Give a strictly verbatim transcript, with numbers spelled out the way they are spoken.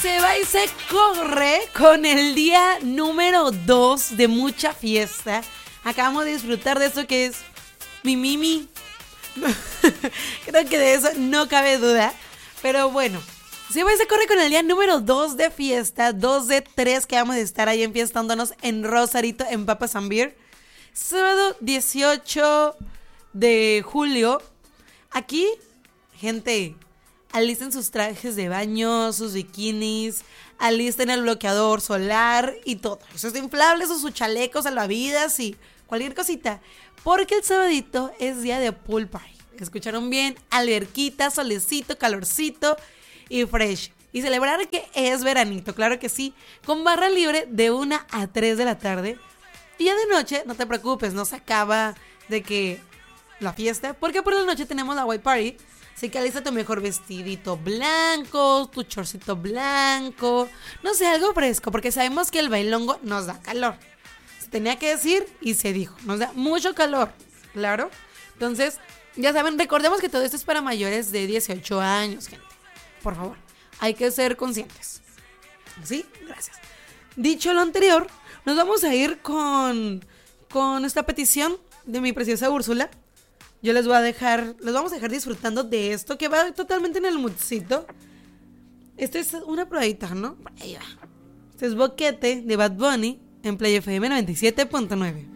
se va y se corre con el día número dos de mucha fiesta. Acabamos de disfrutar de esto que es mi Mimi. Creo que de eso no cabe duda. Pero bueno, se va y se corre con el día número dos de fiesta. Dos de tres que vamos a estar ahí enfiestándonos en Rosarito, en Papas and Beer. Sábado dieciocho de julio. Aquí, gente, alisten sus trajes de baño, sus bikinis, alisten el bloqueador solar y todo. Sus inflables o sus chalecos salvavidas y cualquier cosita. Porque el sabadito es día de pool party. ¿Escucharon bien? Alberquita, solecito, calorcito y fresh. Y celebrar que es veranito, claro que sí. Con barra libre de una a tres de la tarde. Y ya de noche, no te preocupes, no se acaba de que la fiesta. Porque por la noche tenemos la white party. Así que alista tu mejor vestidito blanco, tu chorcito blanco. No sé, algo fresco, porque sabemos que el bailongo nos da calor. Se tenía que decir y se dijo. Nos da mucho calor, claro. Entonces, ya saben, recordemos que todo esto es para mayores de dieciocho años, gente. Por favor, hay que ser conscientes. ¿Sí? Gracias. Dicho lo anterior, nos vamos a ir con, con esta petición de mi preciosa Úrsula. Yo les voy a dejar, les vamos a dejar disfrutando de esto que va totalmente en el moodcito. Esto es una probadita, ¿no? Ahí va. Este es Boquete de Bad Bunny en Play F M noventa y siete punto nueve.